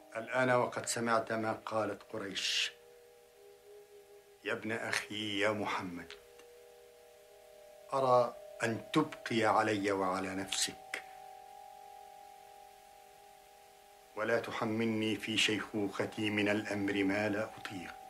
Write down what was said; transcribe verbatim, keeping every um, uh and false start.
الآن وقد سمعت ما قالت قريش. يا ابن أخي يا محمد، أرى أن تبقي علي وعلى نفسك، ولا تحملني في شيخوختي من الأمر ما لا أطيق.